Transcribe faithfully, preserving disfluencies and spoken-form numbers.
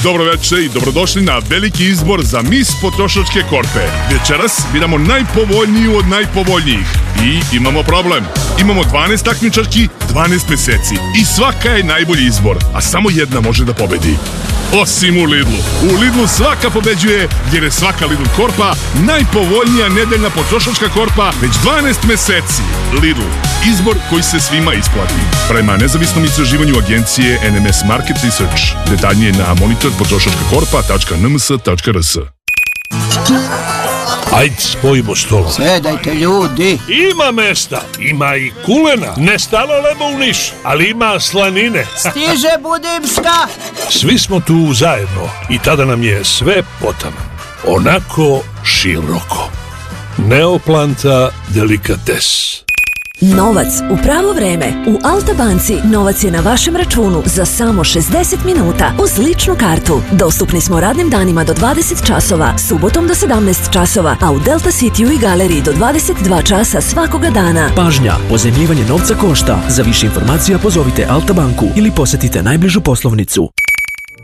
Dobro večer i dobrodošli na veliki izbor za Mis potrošačke korpe. Večeras biramo najpovoljniju od najpovoljnijih. I imamo problem. Imamo dvanaest takmičarki, dvanaest meseci. I svaka je najbolji izbor, a samo jedna može da pobedi. Osim u Lidlu. U Lidlu svaka pobeđuje, jer je svaka Lidl korpa najpovoljnija nedeljna potrošačka korpa već dvanaest meseci. Lidl, izbor koji se svima isplati. Prema nezavisnom istraživanju agencije N M S Market Research. Detaljnije na monitor potrošačka korpa tačka n m s tačka r s. Ajde, spojimo stolove. Sedajte, ljudi. Ima mesta, ima i kulena. Ne stalo lebo u Niš, ali ima slanine. Stiže Budimska. Svi smo tu zajedno i tada nam je sve potaman. Onako široko. Neoplanta delikates. Novac u pravo vreme. U Alta banci novac je na vašem računu za samo šezdeset minuta uz ličnu kartu. Dostupni smo radnim danima do dvadeset časova, subotom do sedamnaest časova, a u Delta Cityu i galeriji do dvadeset dva časa svakoga dana. Pažnja, pozajmljivanje novca košta. Za više informacija pozovite Alta banku ili posetite najbližu poslovnicu.